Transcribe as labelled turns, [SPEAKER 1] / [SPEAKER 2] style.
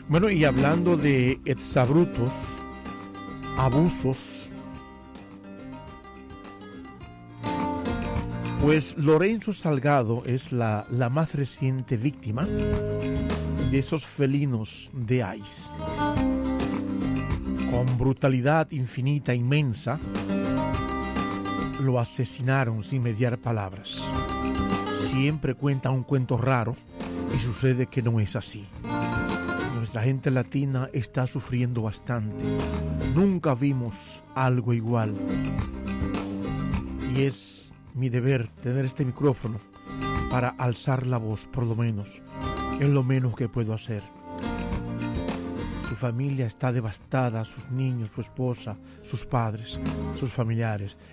[SPEAKER 1] Bueno, y hablando de exabruptos, abusos, pues Lorenzo Salgado es la más reciente víctima de esos felinos de ICE. Con brutalidad infinita, inmensa, lo asesinaron sin mediar palabras. Siempre cuenta un cuento raro y sucede que no es así. Nuestra gente latina está sufriendo bastante. Nunca vimos algo igual. Y es mi deber tener este micrófono para alzar la voz, por lo menos. Es lo menos que puedo hacer. Su familia está devastada, sus niños, su esposa, sus padres, sus familiares.